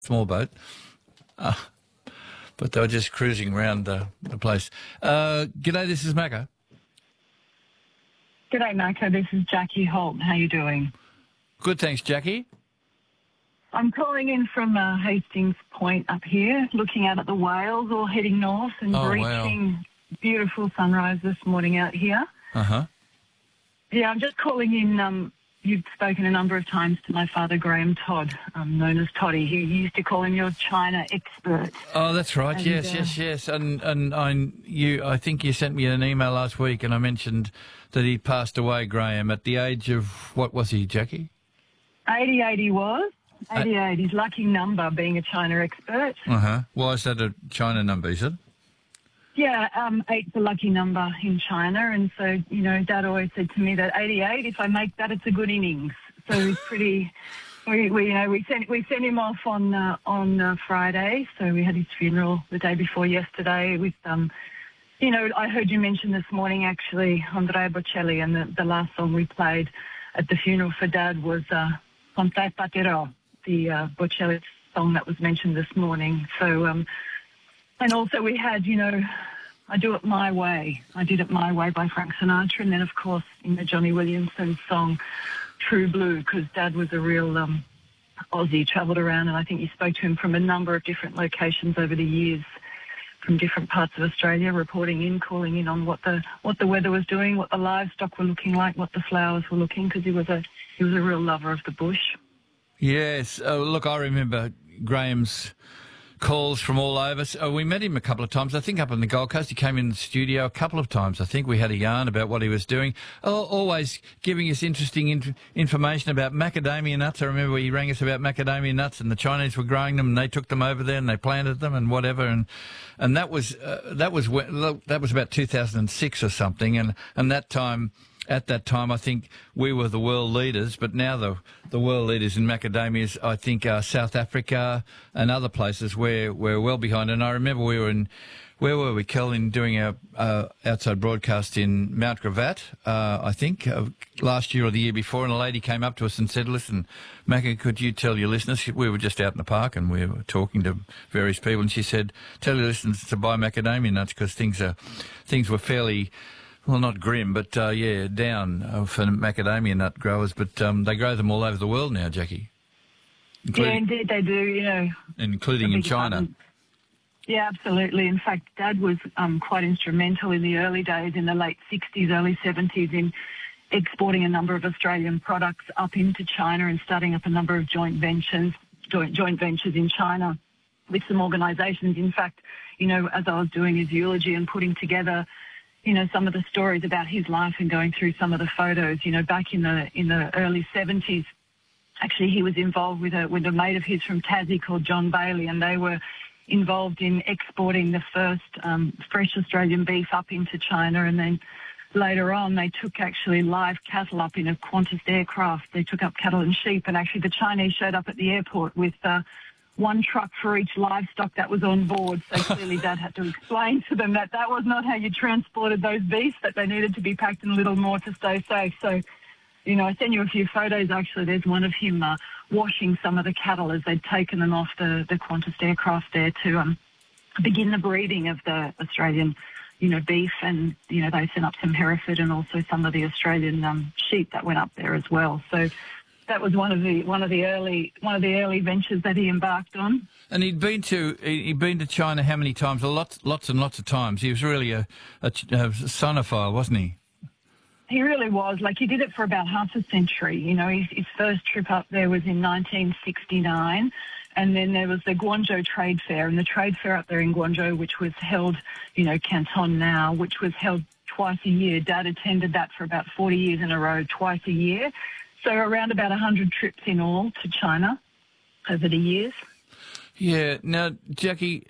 small boat. But they were just cruising around the place. G'day, this is Macca. G'day, Macca. This is Jackie Holt. How you doing? Good, thanks, Jackie. I'm calling in from Hastings Point up here, looking out at the whales, all heading north and reaching beautiful sunrise this morning out here. Uh-huh. Yeah, I'm just calling in. You've spoken a number of times to my father, Graham Todd, known as Toddy. He used to call him your China expert. Oh, that's right. And, yes. And I think you sent me an email last week, and I mentioned that he passed away, Graham, at the age of, what was he, Jackie? 88 he was. 88, his lucky number being a China expert. Uh-huh. Why is that a China number, is it? Yeah, 8's a lucky number in China, and so, Dad always said to me that 88, if I make that, it's a good innings. So he's pretty. We sent him off on Friday, so we had his funeral the day before yesterday with I heard you mention this morning actually Andrea Bocelli, and the last song we played at the funeral for Dad was Con te partirò, the Bocelli song that was mentioned this morning. So. And also we had, I Do It My Way. I Did It My Way by Frank Sinatra. And then, of course, Johnny Williamson's song True Blue, because Dad was a real Aussie, travelled around, and I think you spoke to him from a number of different locations over the years, from different parts of Australia, reporting in, calling in on what the weather was doing, what the livestock were looking like, what the flowers were looking, because he was a real lover of the bush. Yes. Look, I remember Graham's calls from all over. We met him a couple of times, I think up on the Gold Coast. He came in the studio a couple of times. I think we had a yarn about what he was doing, always giving us interesting information about macadamia nuts. I remember he rang us about macadamia nuts, and the Chinese were growing them, and they took them over there and they planted them and whatever. And that was about 2006 or something. And that time. At that time, I think we were the world leaders, but now the world leaders in macadamias, I think, are South Africa and other places where we're well behind. And I remember we were where were we, Kel, doing our outside broadcast in Mount Gravatt, I think, last year or the year before, and a lady came up to us and said, listen, Macca, could you tell your listeners, we were just out in the park and we were talking to various people, and she said, tell your listeners to buy macadamia nuts because things were fairly... Well, not grim, but, down for macadamia nut growers. But they grow them all over the world now, Jackie. Yeah, indeed they do, Including in China. Yeah, absolutely. In fact, Dad was quite instrumental in the early days, in the late 60s, early 70s, in exporting a number of Australian products up into China and starting up a number of joint ventures in China with some organisations. In fact, as I was doing his eulogy and putting together some of the stories about his life and going through some of the photos, back in the early 70s, actually he was involved with a mate of his from Tassie called John Bailey, and they were involved in exporting the first fresh Australian beef up into China. And then later on, they took actually live cattle up in a Qantas aircraft. They took up cattle and sheep, and actually the Chinese showed up at the airport with one truck for each livestock that was on board. So clearly Dad had to explain to them that was not how you transported those beasts, that they needed to be packed in a little more to stay safe. So, I sent you a few photos, actually. There's one of him washing some of the cattle as they'd taken them off the Qantas aircraft there to begin the breeding of the Australian, beef. And, they sent up some Hereford and also some of the Australian sheep that went up there as well. So that was one of the early ventures that he embarked on. And he'd been to China how many times? Lots and lots of times. He was really a Sinophile, wasn't he? He really was. He did it for about half a century. His first trip up there was in 1969, and then there was the Guangzhou Trade Fair, and the trade fair up there in Guangzhou, which was held, Canton now, which was held twice a year. Dad attended that for about 40 years in a row, twice a year. So around about 100 trips in all to China over the years. Yeah. Now, Jackie,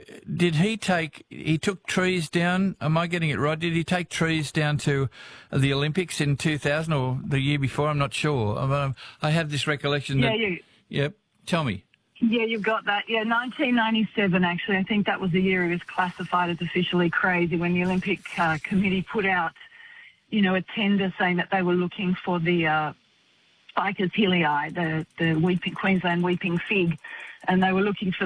he took trees down, am I getting it right? Did he take trees down to the Olympics in 2000 or the year before? I'm not sure. I have this recollection that... Yep. Tell me. Yeah, you've got that. Yeah, 1997, actually. I think that was the year he was classified as officially crazy when the Olympic Committee put out, a tender saying that they were looking for the... Ficus hillei, the Queensland weeping fig, and they were looking for